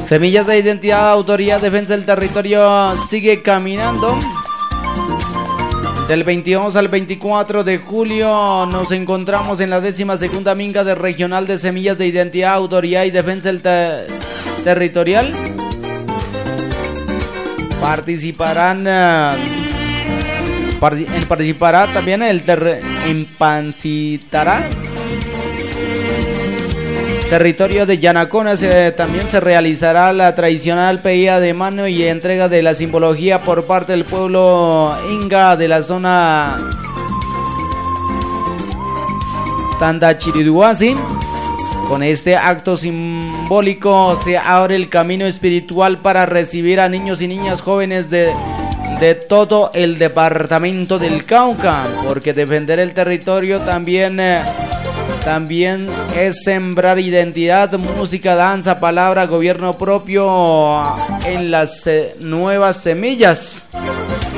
Semillas de identidad, autoridad, defensa del territorio sigue caminando. Del 22 al 24 de julio nos encontramos en la 12ª Minga de Regional de Semillas de Identidad, Autoridad y Defensa del Territorial. Participará también en Pancitará, territorio de Yanaconas. También se realizará la tradicional pedida de mano y entrega de la simbología por parte del pueblo inga de la zona Tandachiriduasi. Con este acto simbólico se abre el camino espiritual para recibir a niños y niñas jóvenes de todo el departamento del Cauca, porque defender el territorio también es sembrar identidad, música, danza, palabra, gobierno propio en las nuevas semillas.